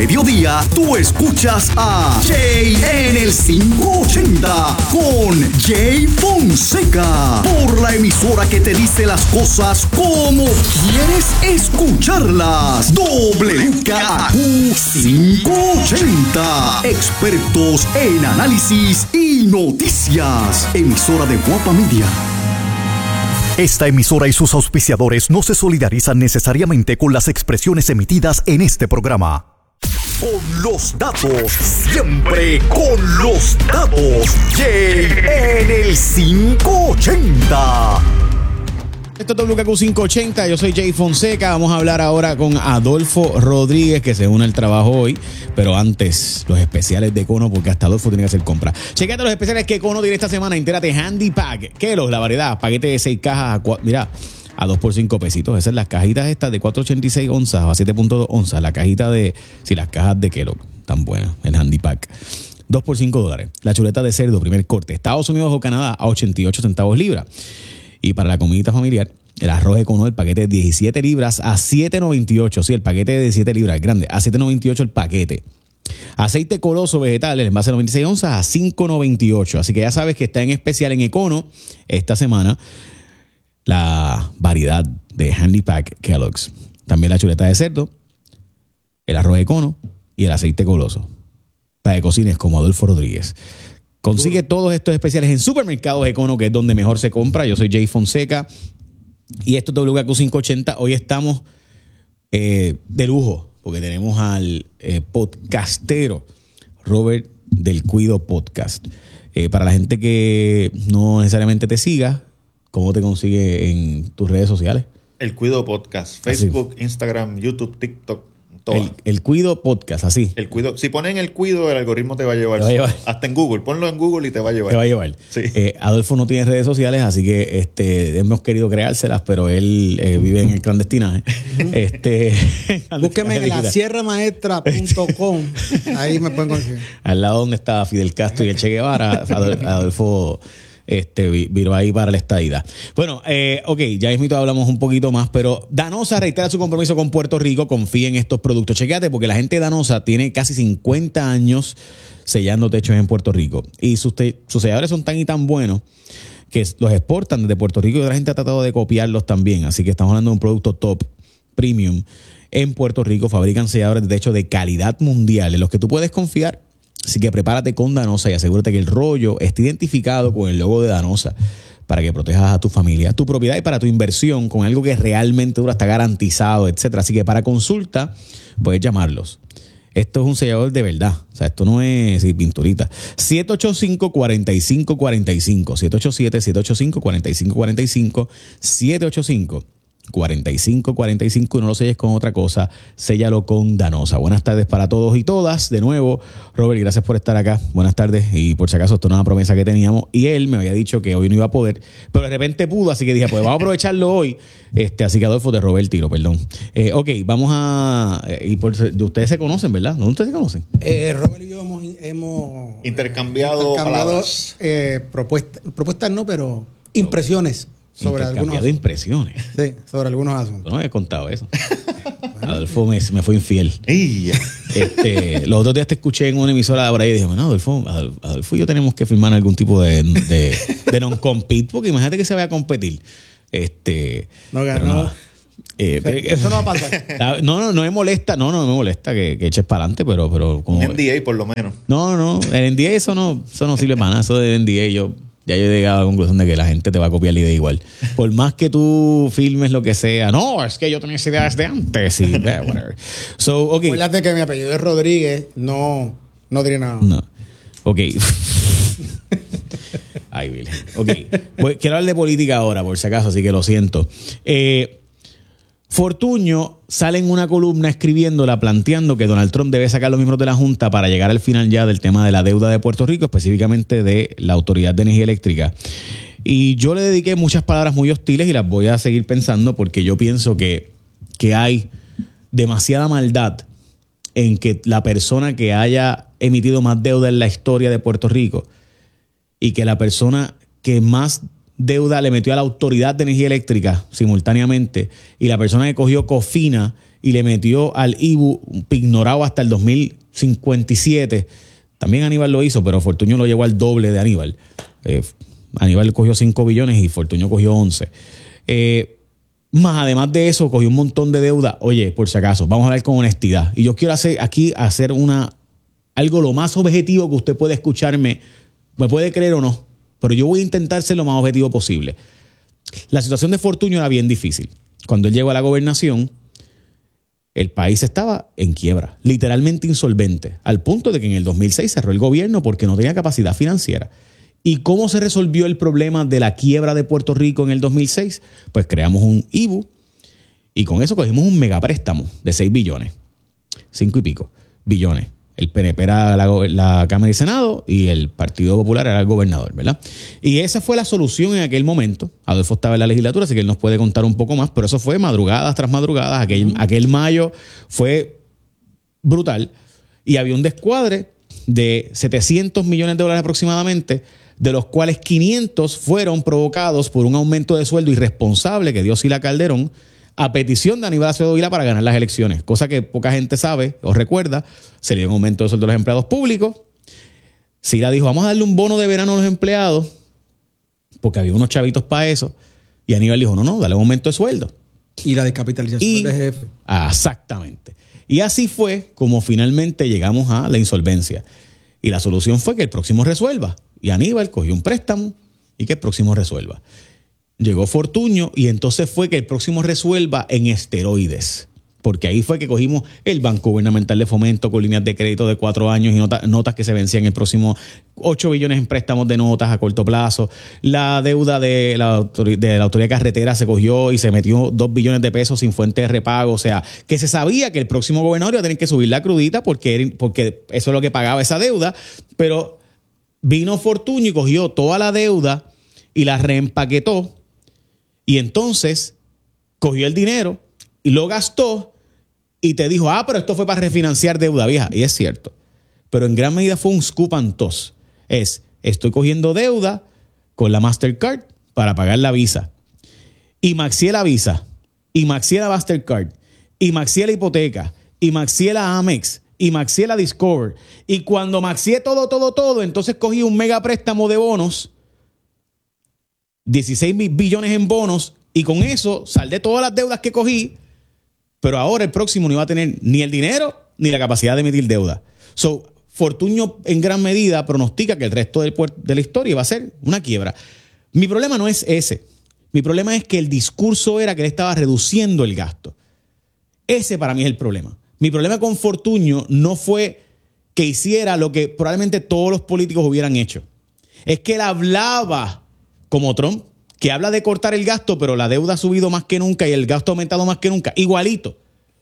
mediodía, tú escuchas a Jay en el 580 con Jay Fonseca por la emisora que te dice las cosas como quieres escucharlas. WKAQ 580. Expertos en análisis y noticias. Emisora de Guapa Media. Esta emisora y sus auspiciadores no se solidarizan necesariamente con las expresiones emitidas en este programa. Con los datos, siempre con los datos. Jay en el 580. Esto es WKQ 580, yo soy Jay Fonseca. Vamos a hablar ahora con Adolfo Rodríguez, que se une al trabajo hoy. Pero antes, los especiales de Econo, porque hasta Adolfo tiene que hacer compra. Chequete los especiales que Econo tiene esta semana. Entérate, Handy Pack, Kellogg, la variedad, paquete de 6 cajas, mira, a 2 por 5 pesitos. Esas son las cajitas estas de 4.86 onzas o a 7.2 onzas. La cajita de, las cajas de Kellogg, tan buenas, el Handy Pack. 2 por $5. La chuleta de cerdo, primer corte, Estados Unidos o Canadá, a 88 centavos libra. Y para la comidita familiar, el arroz Econo, el paquete de 17 libras a 7.98. Sí, el paquete de 17 libras, grande, a 7.98 el paquete. Aceite Coloso vegetal, el envase de 96 onzas a 5.98. Así que ya sabes que está en especial en Econo esta semana la variedad de Handy Pack Kellogg's. También la chuleta de cerdo, el arroz Econo y el aceite Coloso. Para que cocines como Adolfo Rodríguez. Consigue todos estos especiales en Supermercados Econo, que es donde mejor se compra. Yo soy Jay Fonseca y esto es WKQ 580. Hoy estamos de lujo porque tenemos al podcastero Robert del Cuido Podcast. Para la gente que no necesariamente te siga, ¿cómo te consigue en tus redes sociales? El Cuido Podcast, Facebook, así. Instagram, YouTube, TikTok. El Cuido Podcast, así. El Cuido. Si ponen el Cuido, el algoritmo te va a llevar. Hasta en Google. Ponlo en Google y te va a llevar. Te va a llevar. Sí. Adolfo no tiene redes sociales, así que hemos querido creárselas, pero él vive en el clandestinaje. Búsqueme en la sierramaestra.com. Ahí me pueden conseguir. Al lado donde estaba Fidel Castro y el Che Guevara, Adolfo viró ahí para la estadidad. Bueno, ya mismito hablamos un poquito más, pero Danosa reitera su compromiso con Puerto Rico. Confía en estos productos. Chequéate, porque la gente de Danosa tiene casi 50 años sellando techos en Puerto Rico. Y sus selladores son tan y tan buenos que los exportan desde Puerto Rico y otra gente ha tratado de copiarlos también. Así que estamos hablando de un producto top, premium. En Puerto Rico fabrican selladores de techo de calidad mundial, en los que tú puedes confiar. Así que prepárate con Danosa y asegúrate que el rollo esté identificado con el logo de Danosa para que protejas a tu familia, tu propiedad y para tu inversión con algo que realmente dura, está garantizado, etcétera. Así que para consulta puedes llamarlos. Esto es un sellador de verdad. O sea, esto no es pinturita. 785-4545. 787-785-4545. 785-4545 y no lo selles con otra cosa, séllalo con Danosa. Buenas tardes para todos y todas. De nuevo, Robert, gracias por estar acá. Buenas tardes. Y por si acaso, esto no es una promesa que teníamos y él me había dicho que hoy no iba a poder, pero de repente pudo, así que dije, pues vamos a aprovecharlo hoy. Así que Adolfo, te robé el tiro, perdón. Vamos a... ustedes se conocen, ¿verdad? ¿No ustedes se conocen? Robert y yo hemos intercambiado palabras. Propuestas no, pero impresiones. Sobre algunos impresiones. Sí, sobre algunos asuntos. No me he contado eso. Adolfo me fue infiel. Los otros días te escuché en una emisora por ahí y dije, bueno, Adolfo y yo tenemos que firmar algún tipo de non-compete, porque imagínate que se vaya a competir. No ganó. Eso no va a pasar. No me molesta. No me molesta que eches para adelante, pero como... NDA por lo menos. No, el NDA eso no sirve para nada. Eso de NDA ya yo he llegado a la conclusión de que la gente te va a copiar la idea igual. Por más que tú filmes lo que sea. No, es que yo tenía esa idea desde antes. Sí, whatever. Acuérdate que mi apellido es Rodríguez. No diré nada. No. Ok. Ay, Virgen. Ok. Pues quiero hablar de política ahora, por si acaso, así que lo siento. Fortuño sale en una columna escribiéndola, planteando que Donald Trump debe sacar a los miembros de la Junta para llegar al final ya del tema de la deuda de Puerto Rico, específicamente de la Autoridad de Energía Eléctrica. Y yo le dediqué muchas palabras muy hostiles y las voy a seguir pensando porque yo pienso que hay demasiada maldad en que la persona que haya emitido más deuda en la historia de Puerto Rico y que la persona que más deuda le metió a la Autoridad de Energía Eléctrica simultáneamente y la persona que cogió Cofina y le metió al IBU ignorado hasta el 2057. También Aníbal lo hizo, pero Fortuño lo llevó al doble de Aníbal. Aníbal cogió 5 billones y Fortuño cogió 11. Más además de eso, cogió un montón de deuda. Oye, por si acaso, vamos a hablar con honestidad. Y yo quiero hacer algo lo más objetivo que usted puede escucharme. Me puede creer o no, pero yo voy a intentar ser lo más objetivo posible. La situación de Fortuño era bien difícil. Cuando él llegó a la gobernación, el país estaba en quiebra, literalmente insolvente, al punto de que en el 2006 cerró el gobierno porque no tenía capacidad financiera. ¿Y cómo se resolvió el problema de la quiebra de Puerto Rico en el 2006? Pues creamos un IBU y con eso cogimos un megapréstamo de 6 billones, 5 y pico billones. El PNP era la Cámara y Senado y el Partido Popular era el gobernador, ¿verdad? Y esa fue la solución en aquel momento. Adolfo estaba en la legislatura, así que él nos puede contar un poco más, pero eso fue madrugadas tras madrugadas. Aquel mayo fue brutal y había un descuadre de $700 millones aproximadamente, de los cuales 500 fueron provocados por un aumento de sueldo irresponsable que dio Sila Calderón a petición de Aníbal Acevedo Vilá para ganar las elecciones, cosa que poca gente sabe o recuerda. Se le dio un aumento de sueldo a los empleados públicos. Sila dijo, vamos a darle un bono de verano a los empleados, porque había unos chavitos para eso, y Aníbal dijo, no, dale un aumento de sueldo. Y la descapitalización de jefe. Exactamente. Y así fue como finalmente llegamos a la insolvencia. Y la solución fue que el próximo resuelva. Y Aníbal cogió un préstamo y que el próximo resuelva. Llegó Fortuño y entonces fue que el próximo resuelva en esteroides. Porque ahí fue que cogimos el Banco Gubernamental de Fomento con líneas de crédito de 4 años y notas que se vencían el próximo 8 billones en préstamos de notas a corto plazo. La deuda de la Autoridad de Carretera se cogió y se metió 2 billones de pesos sin fuente de repago. O sea, que se sabía que el próximo gobernador iba a tener que subir la crudita porque eso es lo que pagaba esa deuda. Pero vino Fortuño y cogió toda la deuda y la reempaquetó. Y entonces cogió el dinero y lo gastó y te dijo, pero esto fue para refinanciar deuda vieja. Y es cierto. Pero en gran medida fue un scoop and toss. Estoy cogiendo deuda con la Mastercard para pagar la Visa. Y maxié la Visa. Y maxié la Mastercard. Y maxié la hipoteca. Y maxié la Amex. Y maxié la Discover. Y cuando maxié todo, entonces cogí un mega préstamo de bonos. 16 billones en bonos. Y con eso saldé todas las deudas que cogí. Pero ahora el próximo no iba a tener ni el dinero ni la capacidad de emitir deuda. Fortuño en gran medida pronostica que el resto de la historia va a ser una quiebra. Mi problema no es ese. Mi problema es que el discurso era que él estaba reduciendo el gasto. Ese para mí es el problema. Mi problema con Fortuño no fue que hiciera lo que probablemente todos los políticos hubieran hecho. Es que él hablaba como Trump, que habla de cortar el gasto, pero la deuda ha subido más que nunca y el gasto ha aumentado más que nunca. Igualito.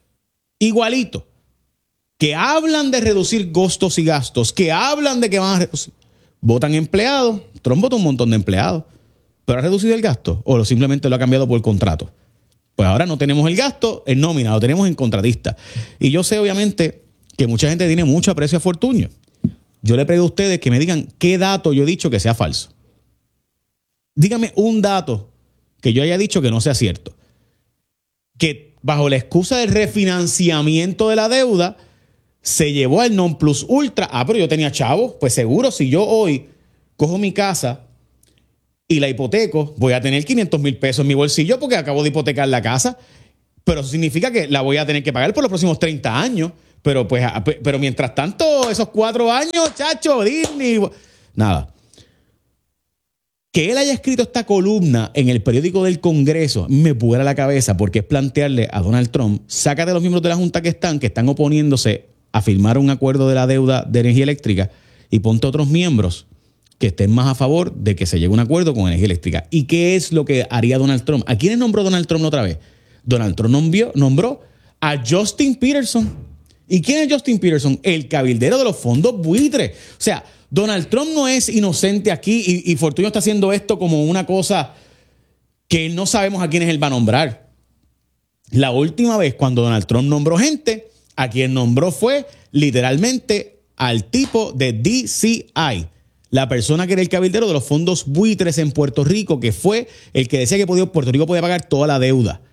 Que hablan de reducir costos y gastos, que hablan de que van a reducir. Votan empleados. Trump vota un montón de empleados. ¿Pero ha reducido el gasto? ¿O simplemente lo ha cambiado por contrato? Pues ahora no tenemos el gasto en nómina, lo tenemos en contratista. Y yo sé, obviamente, que mucha gente tiene mucho aprecio a Fortuño. Yo le pido a ustedes que me digan qué dato yo he dicho que sea falso. Dígame un dato que yo haya dicho que no sea cierto. Que bajo la excusa del refinanciamiento de la deuda se llevó al non plus ultra. Pero yo tenía chavos. Pues seguro, si yo hoy cojo mi casa y la hipoteco, voy a tener 500 mil pesos en mi bolsillo porque acabo de hipotecar la casa. Pero eso significa que la voy a tener que pagar por los próximos 30 años. Pero mientras tanto, esos 4 años, chacho, Disney. Nada. Que él haya escrito esta columna en el periódico del Congreso me vuela la cabeza, porque es plantearle a Donald Trump, sácate a los miembros de la Junta que están oponiéndose a firmar un acuerdo de la deuda de energía eléctrica y ponte otros miembros que estén más a favor de que se llegue a un acuerdo con energía eléctrica. ¿Y qué es lo que haría Donald Trump? ¿A quiénes nombró Donald Trump otra vez? Donald Trump nombró a Justin Peterson. ¿Y quién es Justin Peterson? El cabildero de los fondos buitres. O sea, Donald Trump no es inocente aquí y Fortuño está haciendo esto como una cosa que no sabemos a quiénes él va a nombrar. La última vez cuando Donald Trump nombró gente, a quien nombró fue literalmente al tipo de DCI, la persona que era el cabildero de los fondos buitres en Puerto Rico, que fue el que decía que Puerto Rico podía pagar toda la deuda.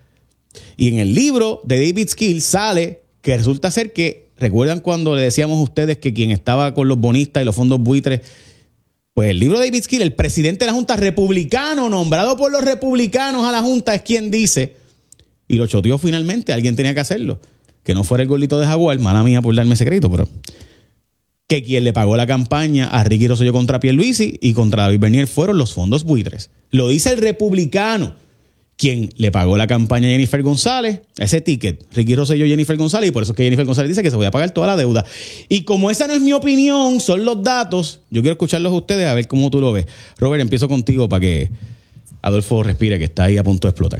Y en el libro de David Skill sale que resulta ser que, ¿recuerdan cuando le decíamos a ustedes que quien estaba con los bonistas y los fondos buitres? Pues el libro de David Skill, el presidente de la Junta republicano, nombrado por los republicanos a la Junta, es quien dice, y lo choteó finalmente, alguien tenía que hacerlo, que no fuera el gordito de Jaguar, mala mía por darme ese crédito, pero que quien le pagó la campaña a Ricky Rosselló contra Pierluisi y contra David Bernier fueron los fondos buitres. Lo dice el republicano, quien le pagó la campaña a Jennifer González, ese ticket, Ricky Rosselló y Jennifer González, y por eso es que Jennifer González dice que se voy a pagar toda la deuda. Y como esa no es mi opinión, son los datos, yo quiero escucharlos a ustedes a ver cómo tú lo ves. Robert, empiezo contigo para que Adolfo respire, que está ahí a punto de explotar.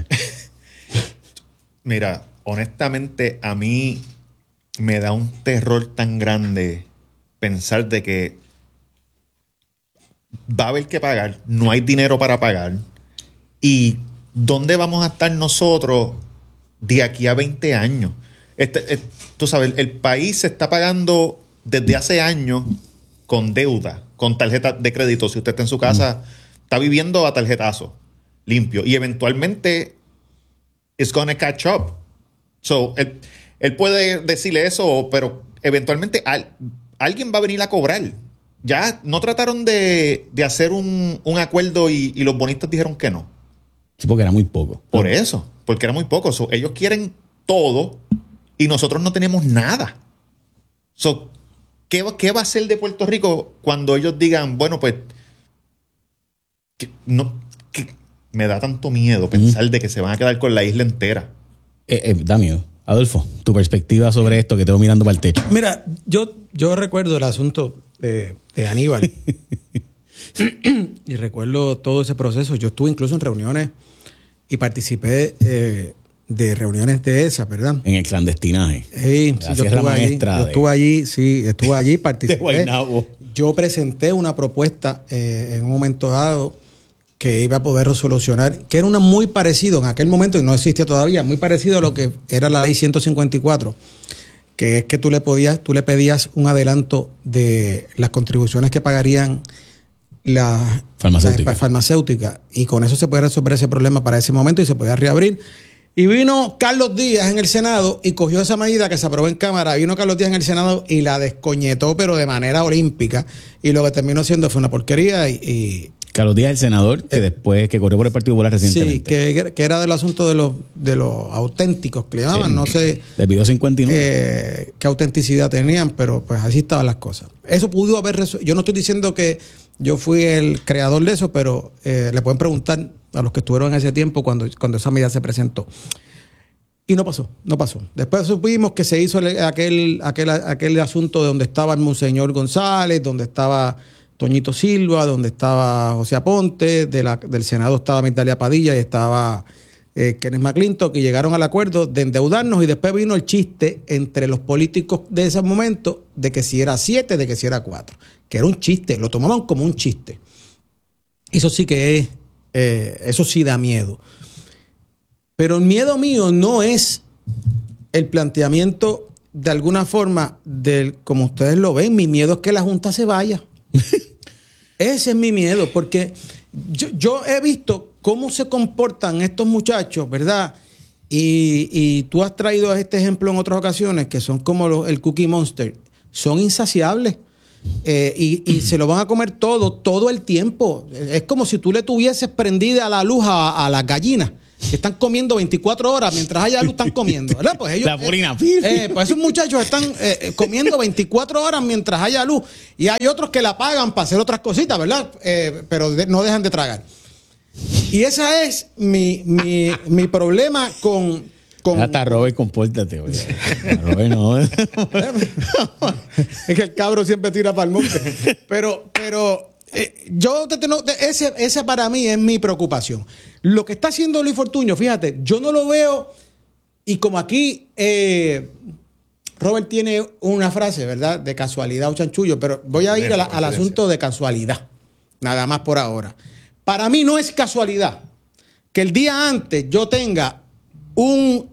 Mira, honestamente, a mí me da un terror tan grande pensar de que va a haber que pagar, no hay dinero para pagar, y ¿dónde vamos a estar nosotros de aquí a 20 años? Tú sabes, el país se está pagando desde hace años con deuda, con tarjeta de crédito. Si usted está en su casa, está viviendo a tarjetazo, limpio. Y eventualmente, it's gonna catch up. So, él puede decirle eso, pero eventualmente alguien va a venir a cobrar. Ya no trataron de hacer un acuerdo y los bonistas dijeron que no. Sí, porque era muy poco. Por eso, porque era muy poco. So, ellos quieren todo y nosotros no tenemos nada. So, ¿qué va a hacer de Puerto Rico cuando ellos digan, bueno, pues, que me da tanto miedo pensar de que se van a quedar con la isla entera? Da miedo. Adolfo, tu perspectiva sobre esto, que tengo mirando para el techo. Mira, yo recuerdo el asunto de Aníbal. Y recuerdo todo ese proceso. Yo estuve incluso en reuniones y participé de reuniones de esas, ¿verdad? En el clandestinaje. Sí, yo estuve allí, sí, estuve allí, participé. Yo presenté una propuesta en un momento dado que iba a poder solucionar, que era una muy parecido en aquel momento, y no existe todavía, muy parecido a lo que era la ley 154, que es que tú le pedías un adelanto de las contribuciones que pagarían la farmacéutica, y con eso se puede resolver ese problema para ese momento y se podía reabrir. Y vino Carlos Díaz en el Senado y cogió esa medida que se aprobó en Cámara. Vino Carlos Díaz en el Senado y la descoñetó, pero de manera olímpica, y lo que terminó siendo fue una porquería. Y Carlos Díaz, el senador, que después que corrió por el Partido Popular recientemente. Sí, que era del asunto de los auténticos que le llamaban, no sé. Del video 59. Qué autenticidad tenían, pero pues así estaban las cosas. Eso pudo haber resuelto. Yo no estoy diciendo que yo fui el creador de eso, pero le pueden preguntar a los que estuvieron en ese tiempo cuando esa medida se presentó. Y no pasó. Después supimos que se hizo aquel asunto de donde estaba el Monseñor González, donde estaba Toñito Silva, donde estaba José Aponte, del Senado estaba Migdalia Padilla y estaba Kenneth McClintock, que llegaron al acuerdo de endeudarnos, y después vino el chiste entre los políticos de ese momento de que si era 7, de que si era 4, que era un chiste, lo tomaban como un chiste. Eso sí que es, eso sí da miedo. Pero el miedo mío no es el planteamiento de alguna forma como ustedes lo ven. Mi miedo es que la Junta se vaya. Ese es mi miedo, porque yo he visto cómo se comportan estos muchachos, ¿verdad? Y tú has traído este ejemplo en otras ocasiones, que son como el Cookie Monster. Son insaciables. Y se lo van a comer todo el tiempo. Es como si tú le tuvieses prendida la luz a las gallinas, que están comiendo 24 horas, mientras haya luz están comiendo, ¿verdad? Pues ellos, pues esos muchachos están comiendo 24 horas mientras haya luz, y hay otros que la pagan para hacer otras cositas, ¿verdad? Pero no dejan de tragar. Y ese es mi problema con hasta Robert, compórtate, oye. Robert, no. Es que el cabro siempre tira para el monte. Pero esa para mí es mi preocupación. Lo que está haciendo Luis Fortuño, fíjate, yo no lo veo, y como aquí Robert tiene una frase, ¿verdad?, de casualidad o chanchullo, pero voy a ir al asunto de casualidad, nada más por ahora. Para mí no es casualidad que el día antes yo tenga un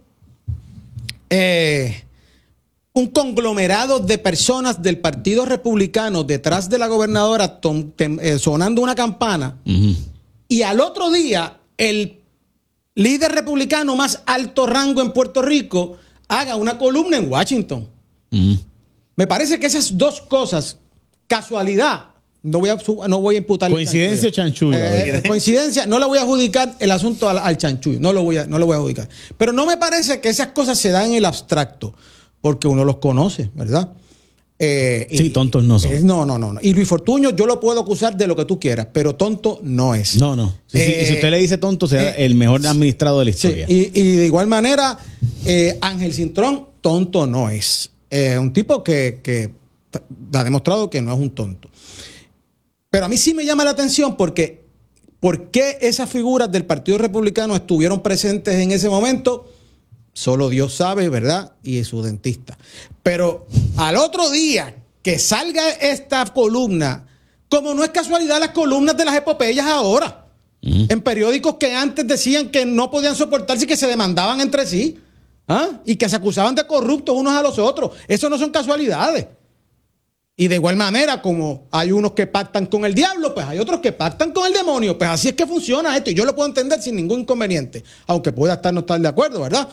conglomerado de personas del Partido Republicano detrás de la gobernadora sonando una campana, y al otro día el líder republicano más alto rango en Puerto Rico, haga una columna en Washington. Me parece que esas dos cosas, casualidad, no voy a imputar. Coincidencia o chanchullo. Coincidencia, no le voy a adjudicar el asunto al chanchullo, no lo voy a adjudicar. Pero no me parece que esas cosas se dan en el abstracto, porque uno los conoce, ¿verdad? Sí, tontos no son. No. Y Luis Fortuño yo lo puedo acusar de lo que tú quieras, pero tonto no es. No. Si usted le dice tonto, será el mejor administrado de la historia. Sí, y de igual manera, Ángel Cintrón, tonto no es. Un tipo que ha demostrado que no es un tonto. Pero a mí sí me llama la atención porque ¿por qué esas figuras del Partido Republicano estuvieron presentes en ese momento? Solo Dios sabe, ¿verdad? Y su dentista. Pero al otro día que salga esta columna, como no es casualidad las columnas de las epopeyas ahora, en periódicos que antes decían que no podían soportarse y que se demandaban entre sí, y que se acusaban de corruptos unos a los otros. Eso no son casualidades. Y de igual manera, como hay unos que pactan con el diablo, pues hay otros que pactan con el demonio. Pues así es que funciona esto. Y yo lo puedo entender sin ningún inconveniente, aunque pueda no estar de acuerdo, ¿verdad?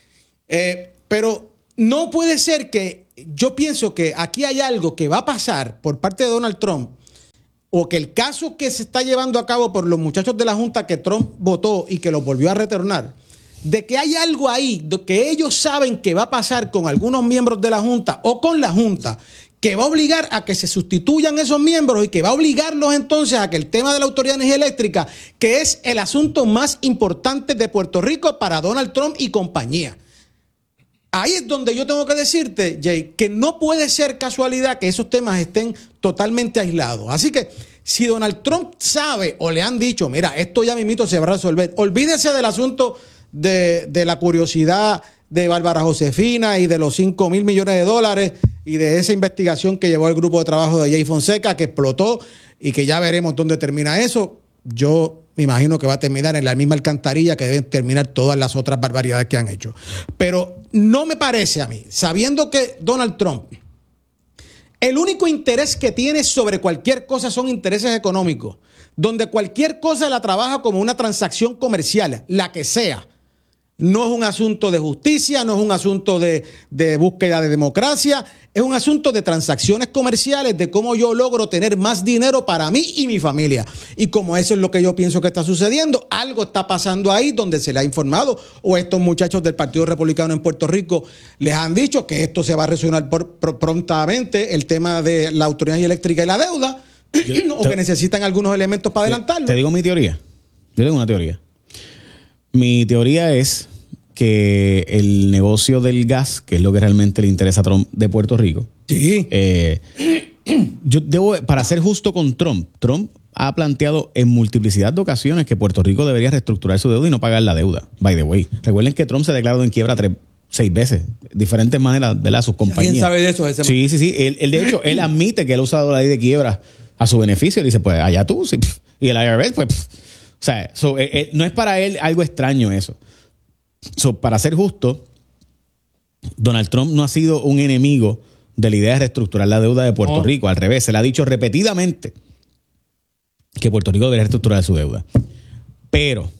Pero no puede ser que yo pienso que aquí hay algo que va a pasar por parte de Donald Trump, o que el caso que se está llevando a cabo por los muchachos de la Junta que Trump votó y que los volvió a retornar, de que hay algo ahí que ellos saben que va a pasar con algunos miembros de la Junta o con la Junta, que va a obligar a que se sustituyan esos miembros y que va a obligarlos entonces a que el tema de la Autoridad de Energía Eléctrica, que es el asunto más importante de Puerto Rico para Donald Trump y compañía. Ahí es donde yo tengo que decirte, Jay, que no puede ser casualidad que esos temas estén totalmente aislados. Así que si Donald Trump sabe o le han dicho, mira, esto ya mismito se va a resolver, olvídese del asunto de la curiosidad de Bárbara Josefina y de los 5,000 millones de dólares y de esa investigación que llevó el grupo de trabajo de Jay Fonseca, que explotó y que ya veremos dónde termina eso. Yo me imagino que va a terminar en la misma alcantarilla que deben terminar todas las otras barbaridades que han hecho. Pero no me parece a mí, sabiendo que Donald Trump, el único interés que tiene sobre cualquier cosa son intereses económicos, donde cualquier cosa la trabaja como una transacción comercial, la que sea. No es un asunto de justicia, no es un asunto de búsqueda de democracia, es un asunto de transacciones comerciales, de cómo yo logro tener más dinero para mí y mi familia. Y como eso es lo que yo pienso que está sucediendo, algo está pasando ahí donde se le ha informado, o estos muchachos del Partido Republicano en Puerto Rico les han dicho que esto se va a resolver prontamente, el tema de la Autoridad Eléctrica y la deuda, o que necesitan algunos elementos para adelantarlo. Te digo mi teoría. Yo tengo una teoría. Mi teoría es que el negocio del gas, que es lo que realmente le interesa a Trump de Puerto Rico. Sí. Para ser justo con Trump ha planteado en multiplicidad de ocasiones que Puerto Rico debería reestructurar su deuda y no pagar la deuda. By the way, recuerden que Trump se ha declarado en quiebra 6 veces, diferentes maneras, ¿verdad? Sus compañías. ¿Quién sabe de eso? Sí. Él, de hecho, él admite que él ha usado la ley de quiebra a su beneficio. Él dice, pues allá tú. Sí. Y el IRS, pues. O sea, no es para él algo extraño eso. Para ser justo, Donald Trump no ha sido un enemigo de la idea de reestructurar la deuda de Puerto Rico. Al revés, se le ha dicho repetidamente que Puerto Rico debería reestructurar su deuda. Pero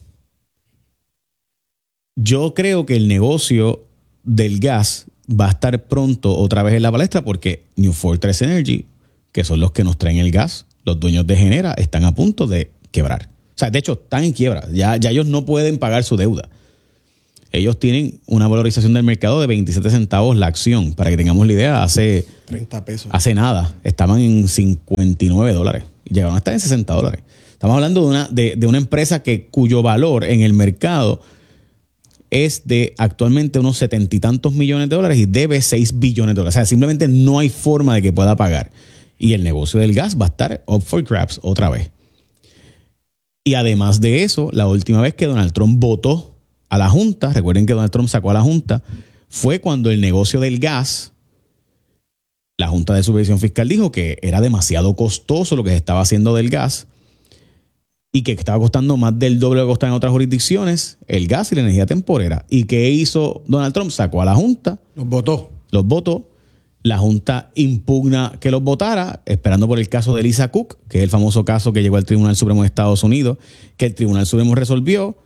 yo creo que el negocio del gas va a estar pronto otra vez en la palestra porque New Fortress Energy, que son los que nos traen el gas, los dueños de Genera, están a punto de quebrar. O sea, de hecho, están en quiebra. Ya ellos no pueden pagar su deuda. Ellos tienen una valorización del mercado de 27 centavos la acción. Para que tengamos la idea, hace 30 pesos. Hace nada. Estaban en $59. Llegaron a estar en $60. Estamos hablando de una empresa cuyo valor en el mercado es de actualmente unos 70 y tantos millones de dólares y debe 6 billones de dólares. O sea, simplemente no hay forma de que pueda pagar. Y el negocio del gas va a estar up for grabs otra vez. Y además de eso, la última vez que Donald Trump votó a la Junta, recuerden que Donald Trump sacó a la Junta, fue cuando el negocio del gas, la Junta de Supervisión Fiscal dijo que era demasiado costoso lo que se estaba haciendo del gas y que estaba costando más del doble de lo que costaba en otras jurisdicciones el gas y la energía temporera. ¿Y qué hizo Donald Trump? Sacó a la Junta. Los votó. La Junta impugna que los votara, esperando por el caso de Lisa Cook, que es el famoso caso que llegó al Tribunal Supremo de Estados Unidos, que el Tribunal Supremo resolvió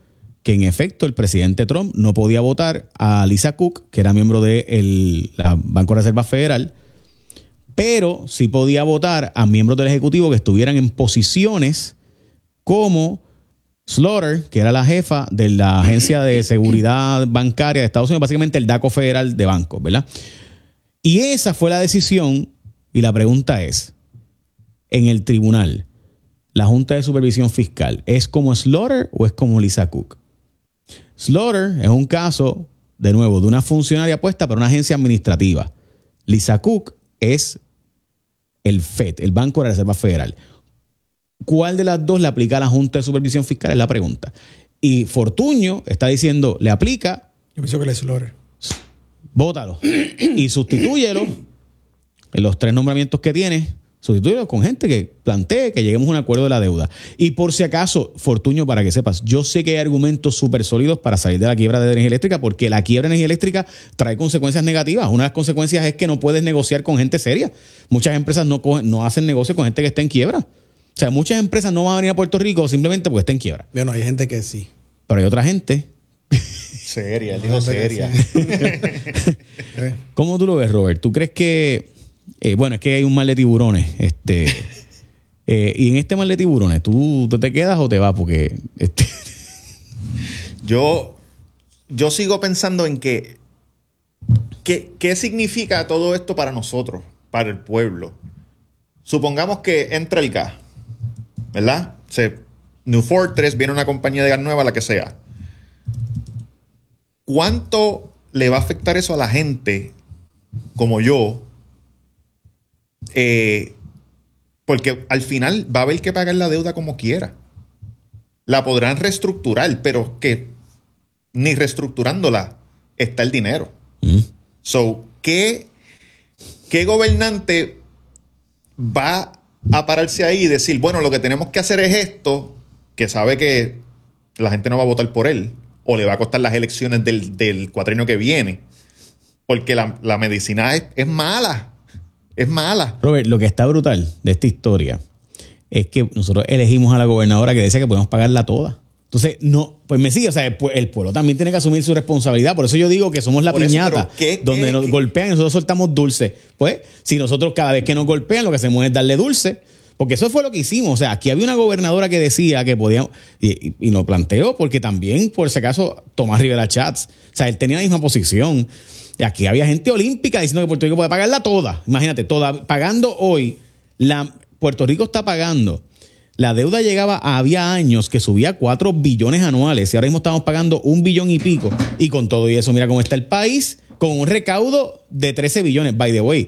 que en efecto el presidente Trump no podía votar a Lisa Cook, que era miembro del Banco de Reserva Federal, pero sí podía votar a miembros del Ejecutivo que estuvieran en posiciones como Slaughter, que era la jefa de la Agencia de Seguridad Bancaria de Estados Unidos, básicamente el DACO federal de bancos, ¿verdad? Y esa fue la decisión, y la pregunta es, en el tribunal, ¿la Junta de Supervisión Fiscal es como Slaughter o es como Lisa Cook? Slaughter es un caso, de nuevo, de una funcionaria puesta para una agencia administrativa. Lisa Cook es el FED, el Banco de la Reserva Federal. ¿Cuál de las dos le aplica a la Junta de Supervisión Fiscal? Es la pregunta. Y Fortuño está diciendo, le aplica. Yo pienso que le Slaughter. Bótalo. Y sustitúyelo en los 3 nombramientos que tiene. Sustitúyelo con gente que plantee que lleguemos a un acuerdo de la deuda. Y por si acaso, Fortuño, para que sepas, yo sé que hay argumentos súper sólidos para salir de la quiebra de energía eléctrica, porque la quiebra de energía eléctrica trae consecuencias negativas. Una de las consecuencias es que no puedes negociar con gente seria. Muchas empresas no hacen negocio con gente que está en quiebra. O sea, muchas empresas no van a venir a Puerto Rico simplemente porque está en quiebra. Bueno, hay gente que sí. Pero hay otra gente. Seria, él dijo seria. ¿Cómo tú lo ves, Robert? ¿Tú crees que... bueno, es que hay un mar de tiburones. Y en este mar de tiburones, ¿tú te quedas o te vas? Porque... Yo sigo pensando en ¿qué significa todo esto para nosotros, para el pueblo? Supongamos que entra el gas, ¿verdad? New Fortress, viene una compañía de gas nueva, la que sea. ¿Cuánto le va a afectar eso a la gente como yo? Porque al final va a haber que pagar la deuda como quiera. La podrán reestructurar, pero que ni reestructurándola está el dinero. So, ¿qué gobernante va a pararse ahí y decir, bueno, lo que tenemos que hacer es esto, que sabe que la gente no va a votar por él, o le va a costar las elecciones del cuatrienio que viene? Porque la medicina es mala. Es mala. Robert, lo que está brutal de esta historia es que nosotros elegimos a la gobernadora que decía que podemos pagarla toda. Entonces, no, pues me sigue. O sea, el pueblo también tiene que asumir su responsabilidad. Por eso yo digo que somos la piñata donde nos golpean y nosotros soltamos dulce. Pues, si nosotros cada vez que nos golpean, lo que hacemos es darle dulce. Porque eso fue lo que hicimos. O sea, aquí había una gobernadora que decía que podíamos, y lo planteó porque también, por si acaso, Tomás Rivera Schatz, o sea, él tenía la misma posición. Y aquí había gente olímpica diciendo que Puerto Rico puede pagarla toda. Imagínate, toda. Pagando hoy, Puerto Rico está pagando. La deuda había años que subía 4 billones anuales y ahora mismo estamos pagando 1 billón y pico. Y con todo y eso, mira cómo está el país, con un recaudo de 13 billones, by the way.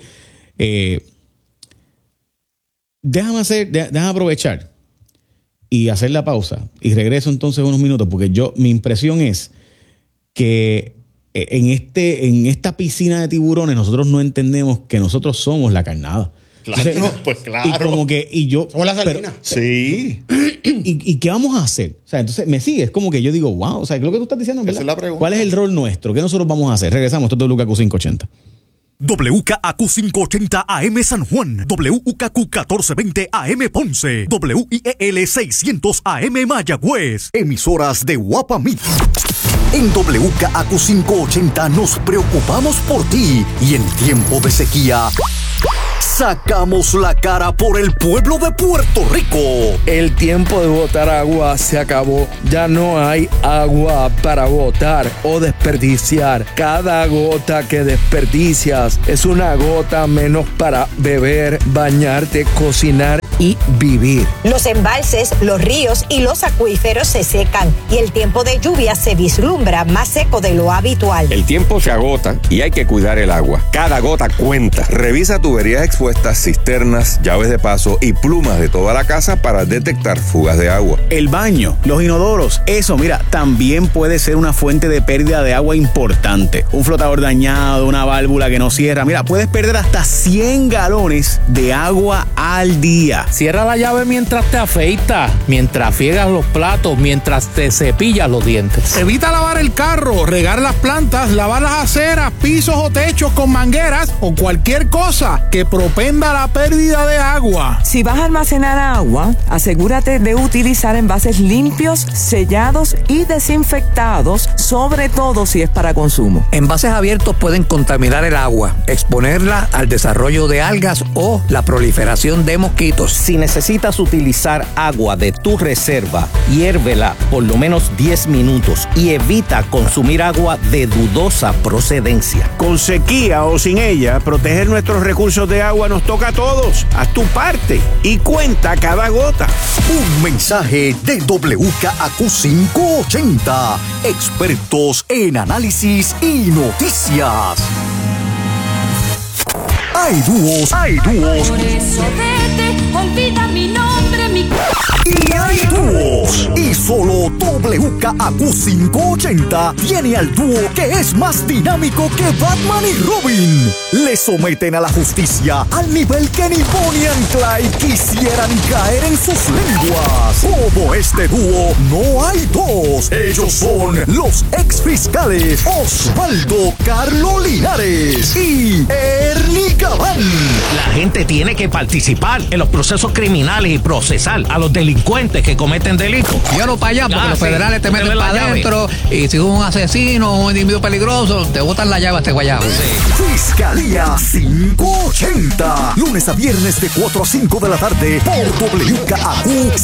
Déjame aprovechar y hacer la pausa. Y regreso entonces unos minutos, porque mi impresión es que en esta piscina de tiburones nosotros no entendemos que nosotros somos la carnada. Claro, entonces, pues claro. Y como que, somos la sardina. Sí. ¿Y qué vamos a hacer? O sea, entonces me sigue. Es como que yo digo, wow, o sea, lo que tú estás diciendo, ¿verdad? Esa es la pregunta. ¿Cuál es el rol nuestro? ¿Qué nosotros vamos a hacer? Regresamos, esto es WKQ 580. WKAQ 580 AM San Juan, WKQ 1420 AM Ponce, WIEL 600 AM Mayagüez, emisoras de Guapa Media. En WKAQ 580 nos preocupamos por ti y en tiempo de sequía sacamos la cara por el pueblo de Puerto Rico. El tiempo de botar agua se acabó. Ya no hay agua para botar o desperdiciar. Cada gota que desperdicias es una gota menos para beber, bañarte, cocinar y vivir. Los embalses, los ríos y los acuíferos se secan y el tiempo de lluvia se vislumbra más seco de lo habitual. El tiempo se agota y hay que cuidar el agua. Cada gota cuenta. Revisa tuberías expuestas, cisternas, llaves de paso y plumas de toda la casa para detectar fugas de agua. El baño, los inodoros, eso, mira, también puede ser una fuente de pérdida de agua importante. Un flotador dañado, una válvula que no cierra. Mira, puedes perder hasta 100 galones de agua al día. Cierra la llave mientras te afeitas, mientras friegas los platos, mientras te cepillas los dientes. Evita lavar el carro, regar las plantas, lavar las aceras, pisos o techos con mangueras o cualquier cosa que propenda la pérdida de agua. Si vas a almacenar agua, asegúrate de utilizar envases limpios, sellados y desinfectados, sobre todo si es para consumo. Envases abiertos pueden contaminar el agua, exponerla al desarrollo de algas o la proliferación de mosquitos. Si necesitas utilizar agua de tu reserva, hiérvela por lo menos 10 minutos y evita consumir agua de dudosa procedencia. Con sequía o sin ella, proteger nuestros recursos de agua nos toca a todos. Haz tu parte y cuenta cada gota. Un mensaje de WKAQ 580, expertos en análisis y noticias. Hay dúos. Por eso vete, olvida mi nombre, mi... Y hay dúos. Y solo WKAQ 580 tiene al dúo que es más dinámico que Batman y Robin. Le someten a la justicia al nivel que ni Bonnie and Clyde quisieran caer en sus lenguas. Como este dúo, no hay dos. Ellos son los exfiscales Osvaldo Carlo Linares y Ernie Gabán. La gente tiene que participar en los procesos criminales y procesar a los delincuentes que cometen delitos. Llévalo para allá porque los federales te meten para adentro y si es un asesino o un individuo peligroso, te botan la llave a este guayabo. Sí. Fiscalía 580. Lunes a viernes de 4 a 5 de la tarde por WKAQ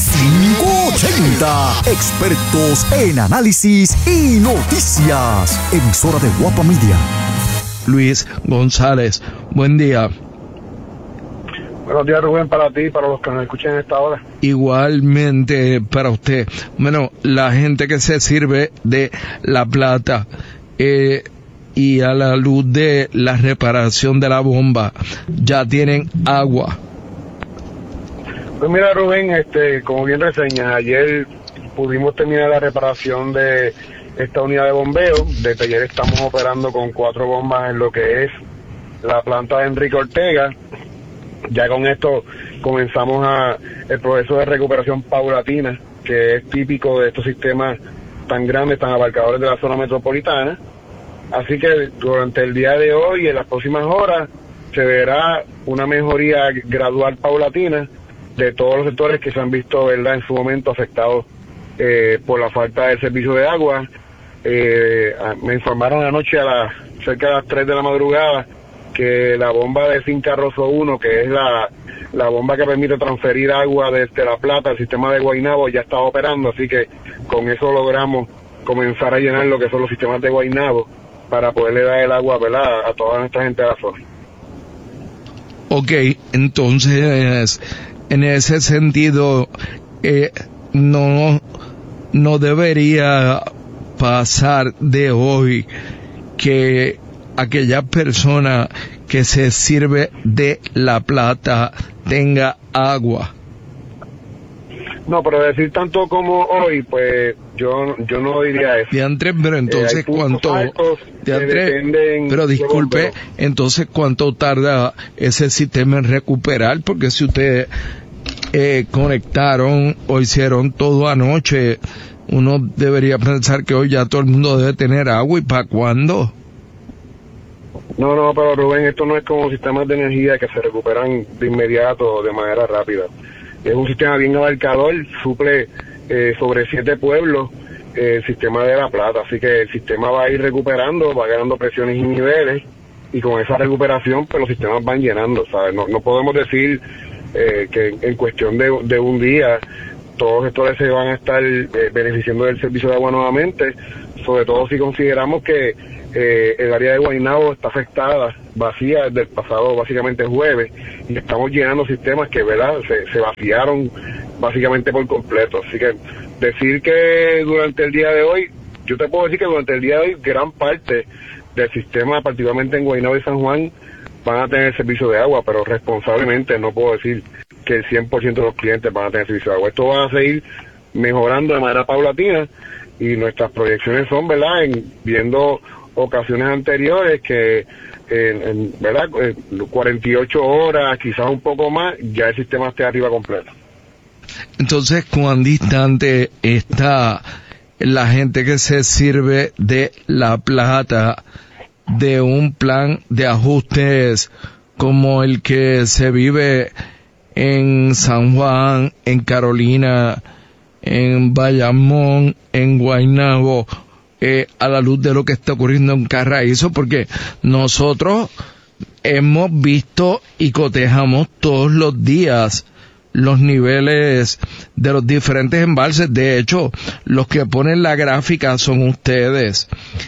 580. Expertos en análisis y noticias. Emisora de Guapa Media. Luis González, buen día. Buenos días, Rubén, para ti y para los que nos escuchen en esta hora. Igualmente para usted. Bueno, la gente que se sirve de La Plata y a la luz de la reparación de la bomba, ya tienen agua. Pues mira, Rubén, como bien reseñas, ayer pudimos terminar la reparación de esta unidad de bombeo. Desde ayer estamos operando con 4 bombas en lo que es la planta de Enrique Ortega. Ya con esto comenzamos el proceso de recuperación paulatina, que es típico de estos sistemas tan grandes, tan abarcadores de la zona metropolitana. Así que durante el día de hoy y en las próximas horas se verá una mejoría gradual paulatina de todos los sectores que se han visto, ¿verdad?, en su momento afectados por la falta del servicio de agua. Me informaron anoche cerca de las 3 de la madrugada que la bomba de Finca Rosso 1, que es la bomba que permite transferir agua desde La Plata al sistema de Guaynabo, ya está operando, así que con eso logramos comenzar a llenar lo que son los sistemas de Guaynabo para poderle dar el agua, ¿verdad?, a toda nuestra gente de la zona. Ok, entonces, en ese sentido, no debería pasar de hoy que aquella persona que se sirve de La Plata tenga agua. No, pero decir tanto como hoy, pues yo no diría eso. Diantre, pero entonces ¿cuánto? Diantre, pero disculpe, entonces ¿cuánto tarda ese sistema en recuperar? Porque si ustedes conectaron o hicieron todo anoche, uno debería pensar que hoy ya todo el mundo debe tener agua. ¿Y para cuándo? No, pero Rubén, esto no es como sistemas de energía que se recuperan de inmediato o de manera rápida. Es un sistema bien abarcador, suple sobre 7 pueblos el sistema de La Plata, así que el sistema va a ir recuperando, va ganando presiones y niveles, y con esa recuperación pues los sistemas van llenando, ¿sabes? No podemos decir que en cuestión de un día todos los sectores se van a estar beneficiando del servicio de agua nuevamente, sobre todo si consideramos que el área de Guaynabo está afectada, vacía desde el pasado básicamente jueves, y estamos llenando sistemas que, ¿verdad?, se vaciaron básicamente por completo. Así que decir que durante el día de hoy, yo te puedo decir que durante el día de hoy gran parte del sistema, particularmente en Guaynabo y San Juan, van a tener servicio de agua, pero responsablemente no puedo decir que el 100% de los clientes van a tener servicio de agua. Esto va a seguir mejorando de manera paulatina, y nuestras proyecciones son, ¿verdad?, viendo ocasiones anteriores que ¿verdad? 48 horas, quizás un poco más, ya el sistema esté arriba completo. Entonces, ¿cuán distante está la gente que se sirve de La Plata de un plan de ajustes como el que se vive en San Juan, en Carolina, en Bayamón, en Guaynabo, a la luz de lo que está ocurriendo en Carraízo? Porque nosotros hemos visto y cotejamos todos los días los niveles de los diferentes embalses. De hecho, los que ponen la gráfica son ustedes.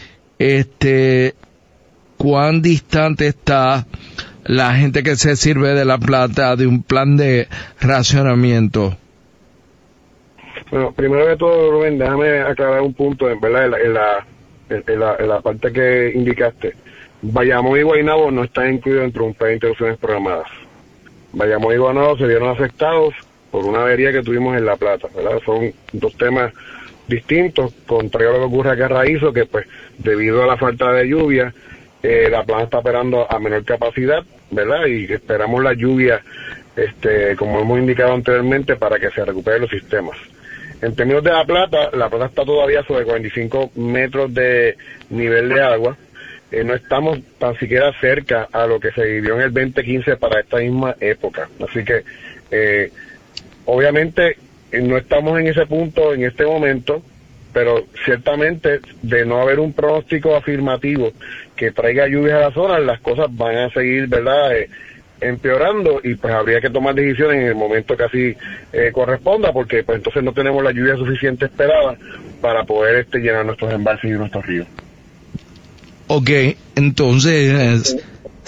¿Cuán distante está la gente que se sirve de La Plata de un plan de racionamiento? Bueno, primero de todo, Rubén, déjame aclarar un punto, en verdad, en la parte que indicaste. Bayamón y Guaynabo no están incluidos dentro de un plan de interrupciones programadas. Bayamón y Guaynabo se vieron afectados por una avería que tuvimos en La Plata, ¿verdad? Son dos temas distintos, contrario a lo que ocurre acá en Carraízo, que pues debido a la falta de lluvia, la planta está operando a menor capacidad, ¿verdad? Y esperamos la lluvia, como hemos indicado anteriormente, para que se recuperen los sistemas. En términos de La Plata está todavía sobre 45 metros de nivel de agua. No estamos tan siquiera cerca a lo que se vivió en el 2015 para esta misma época. Así que, obviamente, no estamos en ese punto en este momento, pero ciertamente de no haber un pronóstico afirmativo que traiga lluvias a la zona, las cosas van a seguir, ¿verdad?, empeorando, y pues habría que tomar decisiones en el momento que así corresponda, porque pues entonces no tenemos la lluvia suficiente esperada para poder llenar nuestros embalses y nuestros ríos. Ok, entonces,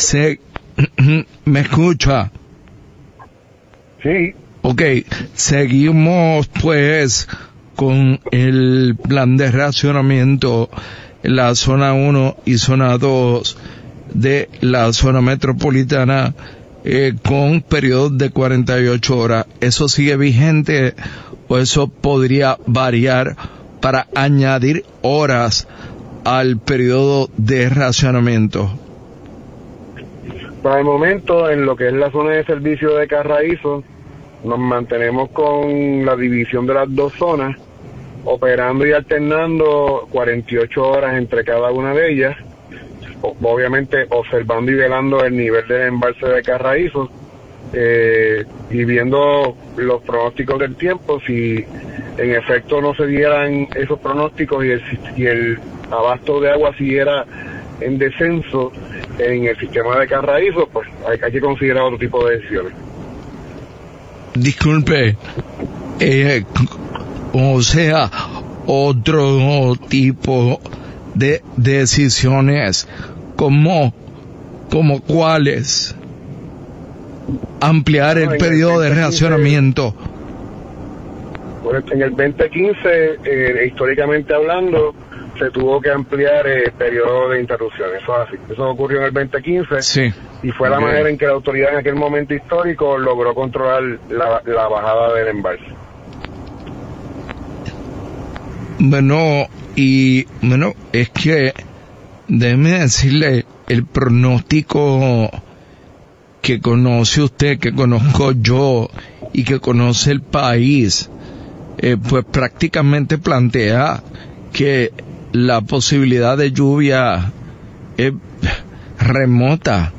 ¿me escucha? Sí. Ok, seguimos pues con el plan de racionamiento en la zona 1 y zona 2 de la zona metropolitana, con periodos de 48 horas. ¿Eso sigue vigente o eso podría variar para añadir horas al periodo de racionamiento? Para el momento, en lo que es la zona de servicio de Carraízo, nos mantenemos con la división de las dos zonas, operando y alternando 48 horas entre cada una de ellas, obviamente observando y velando el nivel del embalse de Carraízo, y viendo los pronósticos del tiempo. Si en efecto no se dieran esos pronósticos y el abasto de agua siguiera en descenso en el sistema de Carraízo, pues hay que considerar otro tipo de decisiones. Disculpe, o sea, otro tipo de decisiones, como cuáles. Ampliar el periodo de racionamiento. Pues en el 2015, históricamente hablando, se tuvo que ampliar el periodo de interrupción. Eso es así. Eso ocurrió en el 2015. Sí. Y fue la manera en que la autoridad en aquel momento histórico logró controlar la bajada del embalse. Bueno, es que déjeme decirle, el pronóstico que conoce usted, que conozco yo y que conoce el país, pues prácticamente plantea que la posibilidad de lluvia es remota.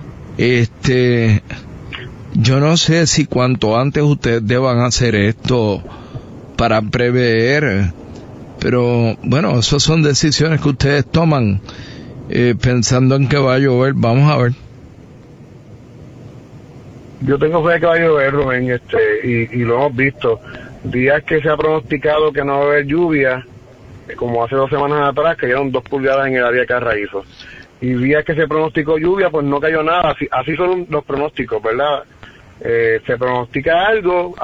Yo no sé si cuanto antes ustedes deban hacer esto para prever, pero bueno, esas son decisiones que ustedes toman pensando en que va a llover. Vamos a ver. Yo tengo fe de que va a llover, Rubén, y lo hemos visto. Días que se ha pronosticado que no va a haber lluvia, como hace 2 semanas atrás, cayeron 2 pulgadas en el área de Carraízo. Y días que se pronosticó lluvia, pues no cayó nada. Así son los pronósticos, ¿verdad? Se pronostica algo,